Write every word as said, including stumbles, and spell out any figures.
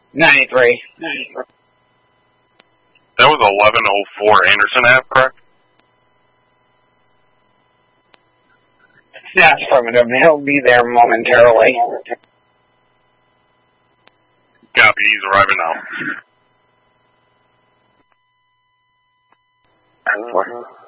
ninety-three. That was eleven oh four Anderson Ave, correct? Yes, affirmative. He'll be there momentarily. Copy, he's arriving now. ten four.